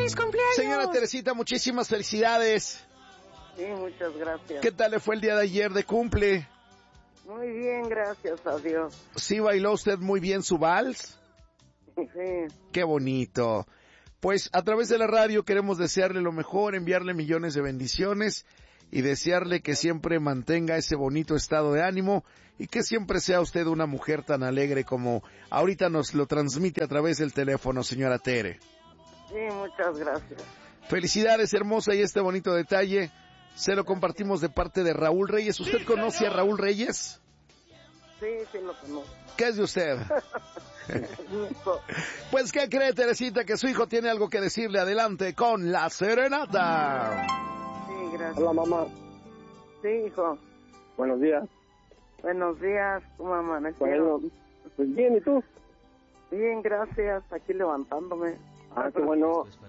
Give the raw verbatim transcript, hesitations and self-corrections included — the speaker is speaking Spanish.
¡Feliz cumpleaños! Señora Teresita, muchísimas felicidades. Sí, muchas gracias. ¿Qué tal le fue el día de ayer de cumple? Muy bien, gracias a Dios. ¿Sí bailó usted muy bien su vals? Sí. ¡Qué bonito! Pues a través de la radio queremos desearle lo mejor, enviarle millones de bendiciones y desearle que siempre mantenga ese bonito estado de ánimo y que siempre sea usted una mujer tan alegre como ahorita nos lo transmite a través del teléfono, señora Tere. Sí, muchas gracias. Felicidades, hermosa, y este bonito detalle se lo compartimos de parte de Raúl Reyes. ¿Usted Sí, conoce señor. a Raúl Reyes? Sí, sí lo conozco. ¿Qué es de usted? Pues, ¿qué cree, Teresita? Que su hijo tiene algo que decirle. Adelante con la serenata. Sí, gracias. Hola, mamá. Sí, hijo. Buenos días. Buenos días, ¿cómo amanecieron? Bueno, pues bien, ¿y tú? Bien, gracias. Aquí levantándome. Ah, qué bueno.